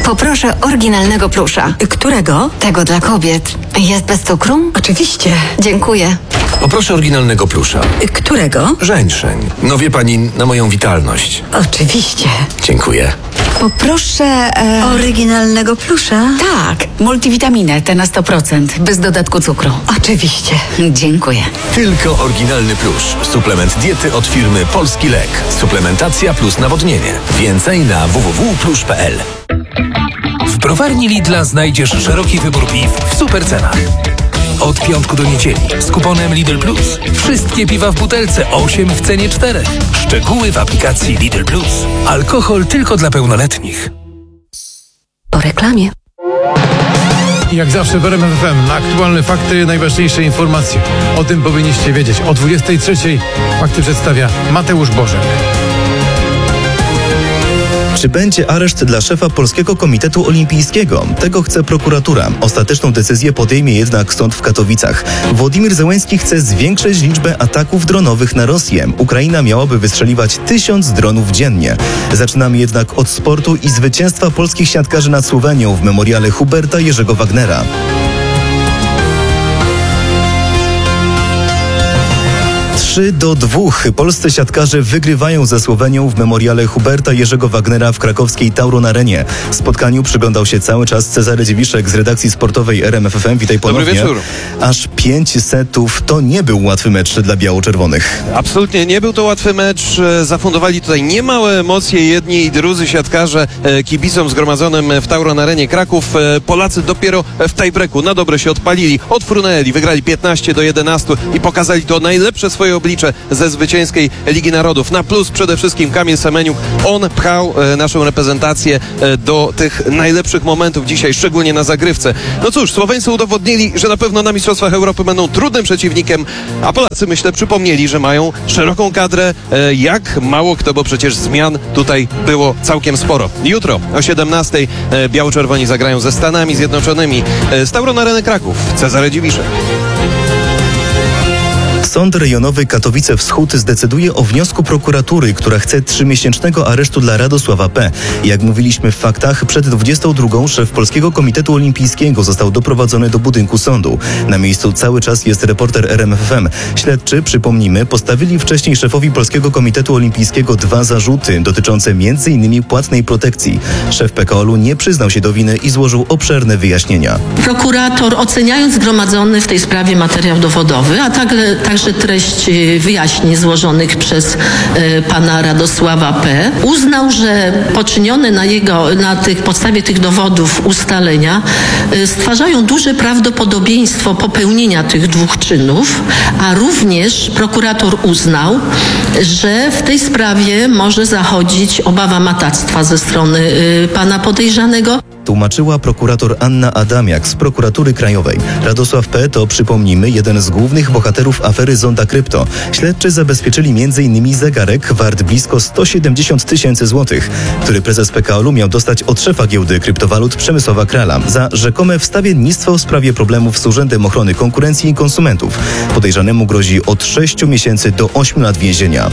Poproszę oryginalnego plusza. Którego? Tego dla kobiet. Jest bez cukru? Oczywiście. Dziękuję. Poproszę oryginalnego plusza. Którego? Żeńszeń. No wie pani, na moją witalność. Oczywiście. Dziękuję. Poproszę oryginalnego plusza. Tak, multivitaminę, te na 100%, bez dodatku cukru. Oczywiście. Dziękuję. Tylko oryginalny plusz. Suplement diety od firmy Polski Lek. Suplementacja plus nawodnienie. Więcej na www.plusz.pl. W browarni Lidla znajdziesz szeroki wybór piw w super cenach. Od piątku do niedzieli z kuponem Lidl Plus. Wszystkie piwa w butelce 8 w cenie 4. Szczegóły w aplikacji Lidl Plus. Alkohol tylko dla pełnoletnich. Po reklamie. Jak zawsze w RMF FM na aktualne fakty, najważniejsze informacje. O tym powinniście wiedzieć. O 23:00 fakty przedstawia Mateusz Bożek. Czy będzie areszt dla szefa Polskiego Komitetu Olimpijskiego? Tego chce prokuratura. Ostateczną decyzję podejmie jednak sąd w Katowicach. Władimir Zełenski chce zwiększyć liczbę ataków dronowych na Rosję. Ukraina miałaby wystrzeliwać 1000 dronów dziennie. Zaczynamy jednak od sportu i zwycięstwa polskich siatkarzy nad Słowenią w memoriale Huberta Jerzego Wagnera. Do 2 polscy siatkarze wygrywają ze Słowenią w memoriale Huberta Jerzego Wagnera w krakowskiej Tauron Arenie. Spotkaniu przyglądał się cały czas Cezary Dziewiszek z redakcji sportowej RMF FM. Witaj ponownie. Dobry wieczór. Aż 5 setów to nie był łatwy mecz dla biało-czerwonych. Absolutnie nie był to łatwy mecz. Zafundowali tutaj niemałe emocje jedni i drudzy siatkarze kibicom zgromadzonym w Tauron Arenie Kraków. Polacy dopiero w tiebreaku na dobre się odpalili, odfrunęli, wygrali 15-11 i pokazali to najlepsze swoje oblicze ze zwycięskiej Ligi Narodów. Na plus przede wszystkim Kamil Semeniuk. On pchał naszą reprezentację do tych najlepszych momentów dzisiaj, szczególnie na zagrywce. No cóż, Słoweńcy udowodnili, że na pewno na Mistrzostwach Europy będą trudnym przeciwnikiem, a Polacy, myślę, przypomnieli, że mają szeroką kadrę, jak mało kto, bo przecież zmian tutaj było całkiem sporo. Jutro o 17:00 biało-czerwoni zagrają ze Stanami Zjednoczonymi. Z Tauron Areny Kraków, Cezary Dziwiszek. Sąd rejonowy Katowice Wschód zdecyduje o wniosku prokuratury, która chce 3-miesięcznego aresztu dla Radosława P. Jak mówiliśmy w faktach, przed 22:00 szef Polskiego Komitetu Olimpijskiego został doprowadzony do budynku sądu. Na miejscu cały czas jest reporter RMF FM. Śledczy, przypomnijmy, postawili wcześniej szefowi Polskiego Komitetu Olimpijskiego 2 zarzuty dotyczące m.in. płatnej protekcji. Szef PKOL-u nie przyznał się do winy i złożył obszerne wyjaśnienia. Prokurator, oceniając zgromadzony w tej sprawie materiał dowodowy, a także treść wyjaśnień złożonych przez pana Radosława P., uznał, że poczynione na podstawie tych dowodów ustalenia stwarzają duże prawdopodobieństwo popełnienia tych 2 czynów, a również prokurator uznał, że w tej sprawie może zachodzić obawa matactwa ze strony pana podejrzanego. Tłumaczyła prokurator Anna Adamiak z Prokuratury Krajowej. Radosław P. to, przypomnijmy, jeden z głównych bohaterów afery Zonda Krypto. Śledczy zabezpieczyli m.in. zegarek wart blisko 170 000 złotych, który prezes PKOL-u miał dostać od szefa giełdy kryptowalut Przemysława Krala za rzekome wstawiennictwo w sprawie problemów z Urzędem Ochrony Konkurencji i Konsumentów. Podejrzanemu grozi od 6 miesięcy do 8 lat więzienia.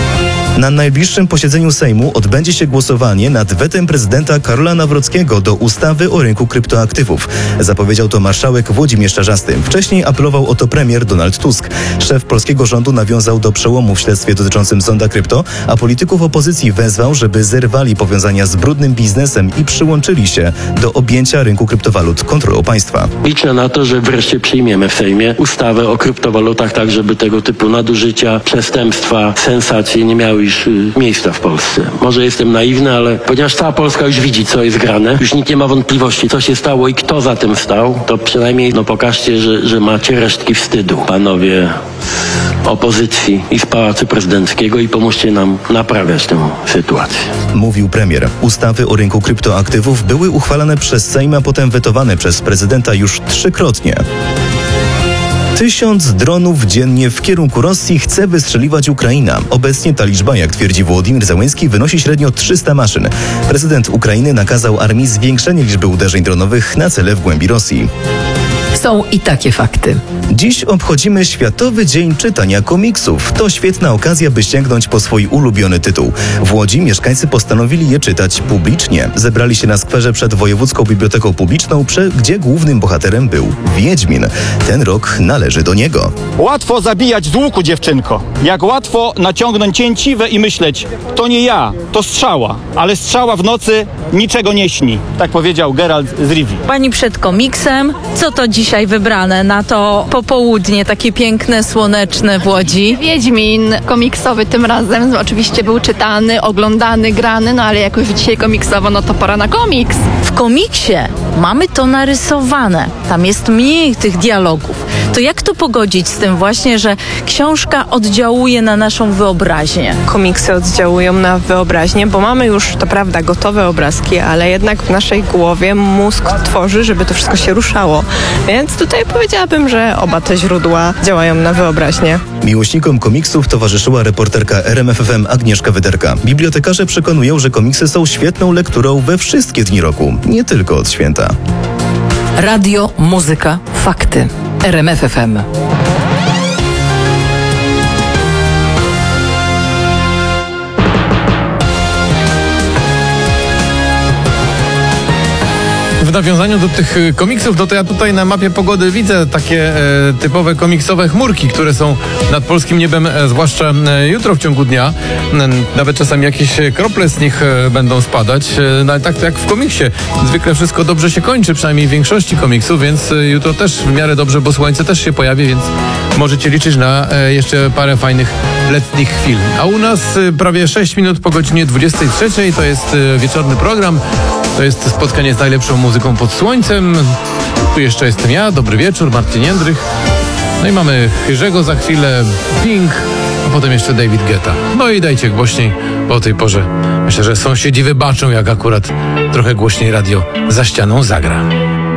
Na najbliższym posiedzeniu Sejmu odbędzie się głosowanie nad wetem prezydenta Karola Nawrockiego do ustawy o rynku kryptoaktywów. Zapowiedział to marszałek Włodzimierz Czarzasty. Wcześniej apelował o to premier Donald Tusk. Szef polskiego rządu nawiązał do przełomu w śledztwie dotyczącym Zonda Krypto, a polityków opozycji wezwał, żeby zerwali powiązania z brudnym biznesem i przyłączyli się do objęcia rynku kryptowalut kontrolą państwa. Liczę na to, że wreszcie przyjmiemy w Sejmie ustawę o kryptowalutach, tak żeby tego typu nadużycia, przestępstwa, sensacje nie miały już miejsca w Polsce. Może jestem naiwny, ale ponieważ cała Polska już widzi, co jest grane, już nikt nie ma wątpliwości, co się stało i kto za tym stał, to przynajmniej pokażcie, że macie resztki wstydu, panowie opozycji i z Pałacu Prezydenckiego, i pomóżcie nam naprawiać tę sytuację. Mówił premier. Ustawy o rynku kryptoaktywów były uchwalane przez Sejm, a potem wetowane przez prezydenta już 3-krotnie. 1000 dronów dziennie w kierunku Rosji chce wystrzeliwać Ukraina. Obecnie ta liczba, jak twierdzi Władimir Zełenski, wynosi średnio 300 maszyn. Prezydent Ukrainy nakazał armii zwiększenie liczby uderzeń dronowych na cele w głębi Rosji. Są i takie fakty. Dziś obchodzimy Światowy Dzień Czytania Komiksów. To świetna okazja, by sięgnąć po swój ulubiony tytuł. W Łodzi mieszkańcy postanowili je czytać publicznie. Zebrali się na skwerze przed Wojewódzką Biblioteką Publiczną, gdzie głównym bohaterem był Wiedźmin. Ten rok należy do niego. Łatwo zabijać z łuku, dziewczynko. Jak łatwo naciągnąć cięciwę i myśleć, to nie ja, to strzała. Ale strzała w nocy niczego nie śni. Tak powiedział Geralt z Rivii. Pani przed komiksem, co to dzisiaj wybrane na to popołudnie, takie piękne, słoneczne w Łodzi? Wiedźmin komiksowy tym razem oczywiście był czytany, oglądany, grany, no ale jak już dzisiaj komiksowo, no to pora na komiks. W komiksie mamy to narysowane, tam jest mniej tych dialogów. To jak to pogodzić z tym właśnie, że książka oddziałuje na naszą wyobraźnię? Komiksy oddziałują na wyobraźnię, bo mamy już, to prawda, gotowe obrazki, ale jednak w naszej głowie mózg tworzy, żeby to wszystko się ruszało. Więc tutaj powiedziałabym, że oba te źródła działają na wyobraźnię. Miłośnikom komiksów towarzyszyła reporterka RMFFM Agnieszka Wyderka. Bibliotekarze przekonują, że komiksy są świetną lekturą we wszystkie dni roku, nie tylko od święta. Radio, muzyka, fakty. RMF FM. W nawiązaniu do tych komiksów, to ja tutaj na mapie pogody widzę takie typowe komiksowe chmurki, które są nad polskim niebem, zwłaszcza jutro w ciągu dnia. Nawet czasami jakieś krople z nich będą spadać. No, ale tak to jak w komiksie. Zwykle wszystko dobrze się kończy, przynajmniej w większości komiksów, więc jutro też w miarę dobrze, bo słońce też się pojawi, więc możecie liczyć na jeszcze parę fajnych letnich chwil. A u nas prawie 6 minut po godzinie 23. To jest wieczorny program. To jest spotkanie z najlepszą muzyką pod słońcem. Tu jeszcze jestem ja, dobry wieczór, Marcin Jędrych. No i mamy Chyrzego za chwilę, Pink, a potem jeszcze David Guetta. No i dajcie głośniej, bo o tej porze myślę, że sąsiedzi wybaczą, jak akurat trochę głośniej radio za ścianą zagra.